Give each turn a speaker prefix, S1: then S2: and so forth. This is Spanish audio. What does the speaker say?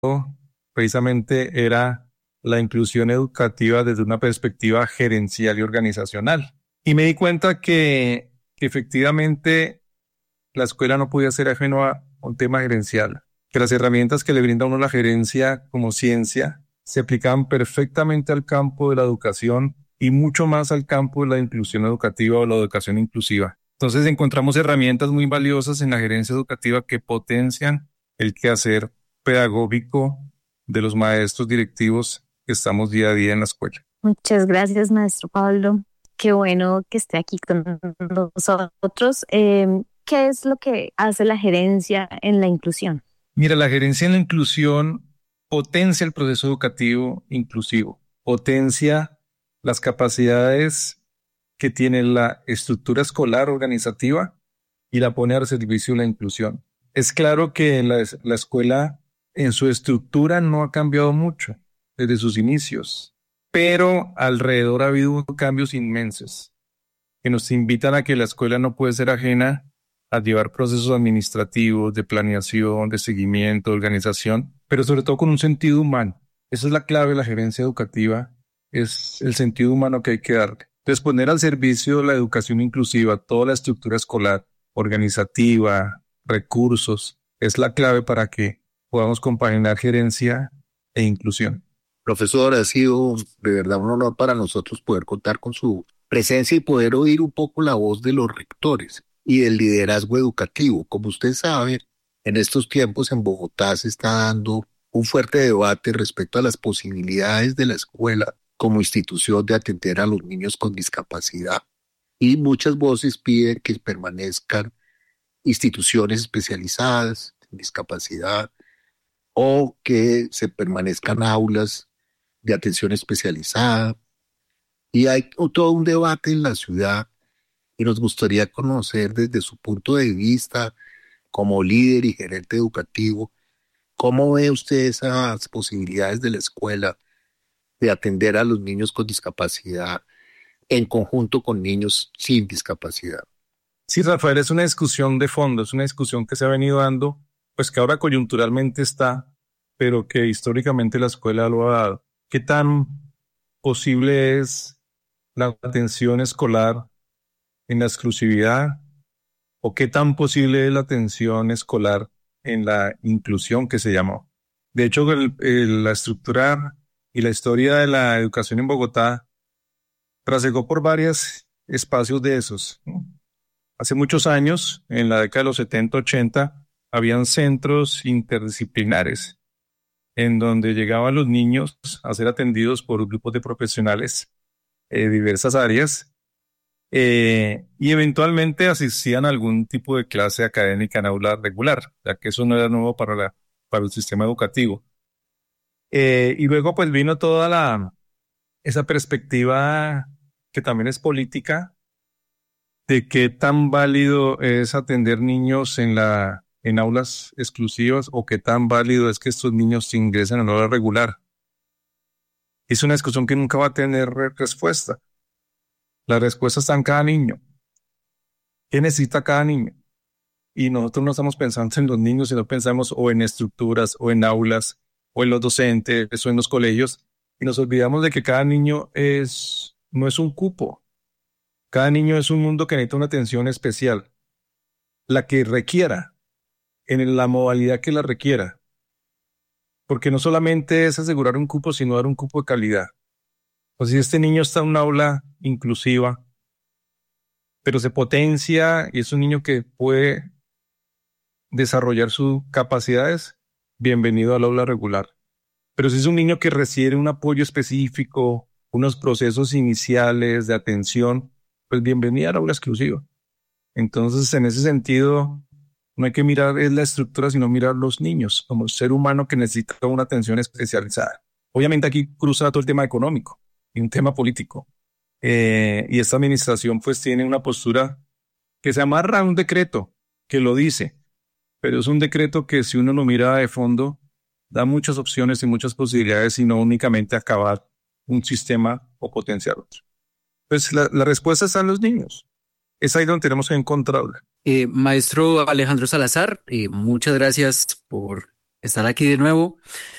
S1: precisamente era la inclusión educativa desde una perspectiva gerencial y organizacional. Y me di cuenta que efectivamente la escuela no podía ser ajeno a un tema gerencial, que las herramientas que le brinda a uno la gerencia como ciencia se aplicaban perfectamente al campo de la educación y mucho más al campo de la inclusión educativa o la educación inclusiva. Entonces encontramos herramientas muy valiosas en la gerencia educativa que potencian el quehacer pedagógico de los maestros directivos que estamos día a día en la escuela.
S2: Muchas gracias, maestro Pablo. Qué bueno que esté aquí con nosotros. ¿Qué es lo que hace la gerencia en la inclusión?
S1: Mira, la gerencia en la inclusión potencia el proceso educativo inclusivo, potencia las capacidades que tiene la estructura escolar organizativa y la pone al servicio de la inclusión. Es claro que la escuela en su estructura no ha cambiado mucho desde sus inicios, pero alrededor ha habido cambios inmensos que nos invitan a que la escuela no puede ser ajena a llevar procesos administrativos, de planeación, de seguimiento, de organización, pero sobre todo con un sentido humano. Esa es la clave de la gerencia educativa, es el sentido humano que hay que darle. Entonces, poner al servicio de la educación inclusiva toda la estructura escolar, organizativa, recursos, es la clave para que podamos compaginar gerencia e inclusión.
S3: Profesor, ha sido de verdad un honor para nosotros poder contar con su presencia y poder oír un poco la voz de los rectores y del liderazgo educativo. Como usted sabe, en estos tiempos en Bogotá se está dando un fuerte debate respecto a las posibilidades de la escuela como institución de atender a los niños con discapacidad. Y muchas voces piden que permanezcan instituciones especializadas en discapacidad o que se permanezcan aulas de atención especializada. Y hay todo un debate en la ciudad y nos gustaría conocer desde su punto de vista como líder y gerente educativo, ¿cómo ve usted esas posibilidades de la escuela de atender a los niños con discapacidad en conjunto con niños sin discapacidad?
S1: Sí, Rafael, es una discusión de fondo, es una discusión que se ha venido dando, pues que ahora coyunturalmente está, pero que históricamente la escuela lo ha dado. ¿Qué tan posible es la atención escolar en la exclusividad o qué tan posible es la atención escolar en la inclusión que se llamó? De hecho, la estructura y la historia de la educación en Bogotá trasegó por varios espacios de esos, ¿no? Hace muchos años, en la década de los 70, 80, habían centros interdisciplinares en donde llegaban los niños a ser atendidos por grupos de profesionales de diversas áreas y eventualmente asistían a algún tipo de clase académica en aula regular, ya que eso no era nuevo para el sistema educativo. Y luego pues vino toda esa perspectiva que también es política de qué tan válido es atender niños en aulas exclusivas o qué tan válido es que estos niños se ingresen en aula regular. Es una discusión que nunca va a tener respuesta. La respuesta está en cada niño. ¿Qué necesita cada niño? Y nosotros no estamos pensando en los niños, sino pensamos o en estructuras, o en aulas, o en los docentes, o en los colegios, y nos olvidamos de que cada niño no es un cupo. Cada niño es un mundo que necesita una atención especial, la que requiera, en la modalidad que la requiera, porque no solamente es asegurar un cupo, sino dar un cupo de calidad. O sea, si este niño está en un aula inclusiva, pero se potencia y es un niño que puede desarrollar sus capacidades, bienvenido al aula regular. Pero si es un niño que requiere un apoyo específico, unos procesos iniciales de atención, pues bienvenida al aula exclusiva. Entonces, en ese sentido, no hay que mirar es la estructura, sino mirar los niños como ser humano que necesita una atención especializada. Obviamente aquí cruza todo el tema económico y un tema político. Y esta administración pues tiene una postura que se amarra a un decreto que lo dice, pero es un decreto que si uno lo mira de fondo, da muchas opciones y muchas posibilidades y no únicamente acabar un sistema o potenciar otro. Pues la respuesta está en los niños. Es ahí donde tenemos que encontrarla.
S4: Maestro Alejandro Salazar, muchas gracias por estar aquí de nuevo.